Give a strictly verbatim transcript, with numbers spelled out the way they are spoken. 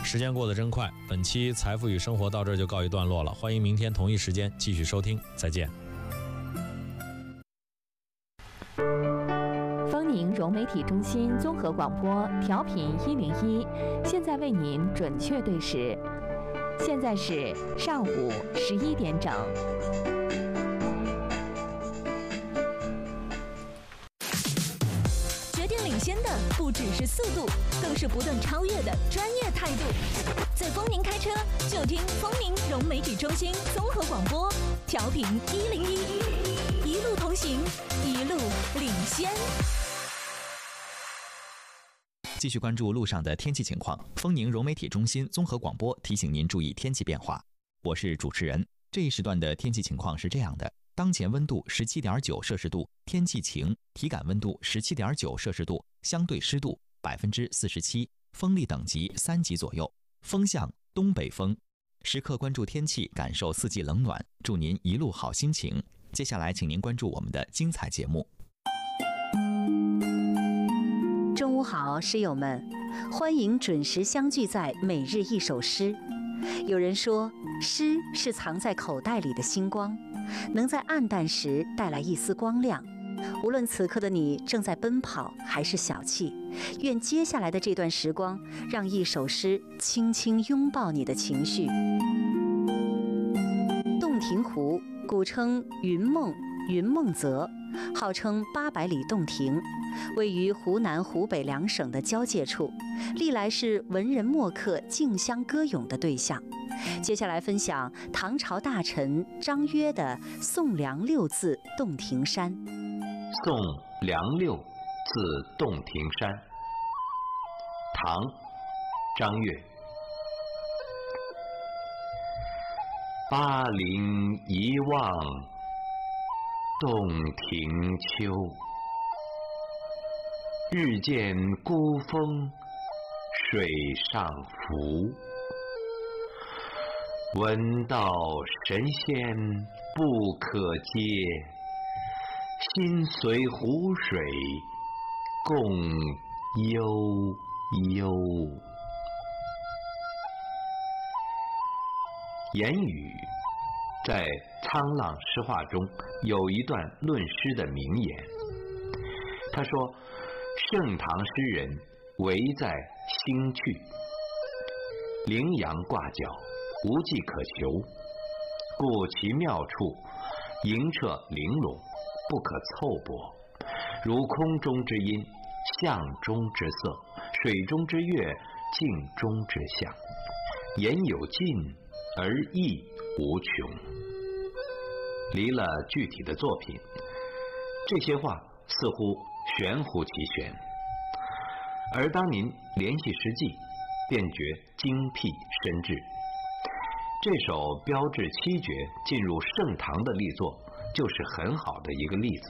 时间过得真快，本期财富与生活到这儿就告一段落了，欢迎明天同一时间继续收听，再见。 丰宁融媒体中心综合广播调频一零一，现在为您准确对时，现在是上午十一点整。 决定领先的不只是速度，更是不断超越的专业态度。在丰宁开车，就听丰宁融媒体中心综合广播调频一零一，一路同行，一路领先。 继续关注路上的天气情况。丰宁融媒体中心综合广播提醒您注意天气变化。我是主持人。这一时段的天气情况是这样的：当前温度十七点九摄氏度，天气晴，体感温度十七点九摄氏度，相对湿度百分之四十七，风力等级三级左右，风向东北风。时刻关注天气，感受四季冷暖，祝您一路好心情。接下来，请您关注我们的精彩节目。 中午好，诗友们，欢迎准时相聚在每日一首诗。有人说，诗是藏在口袋里的星光，能在暗淡时带来一丝光亮。无论此刻的你正在奔跑还是小憩，愿接下来的这段时光，让一首诗轻轻拥抱你的情绪。洞庭湖，古称云梦、云梦泽，号称八百里洞庭，位于湖南、湖北两省的交界处，历来是文人墨客竞相歌咏的对象。接下来分享唐朝大臣张约的《送梁六字洞庭山》。 送梁六字洞庭山，唐，张约。巴陵一望洞庭秋，日见孤峰水上浮。闻道神仙不可接，心随湖水共悠悠。言语在《沧浪诗话》中有一段论诗的名言，他说：盛唐诗人唯在兴趣，羚羊挂角，无迹可求，故其妙处莹澈玲珑，不可凑薄，如空中之音，象中之色，水中之月，镜中之象，言有尽而意无穷。离了具体的作品，这些话似乎玄乎其玄，而当您联系实际，便觉精辟深致。这首标致七绝进入盛唐的力作，就是很好的一个例子。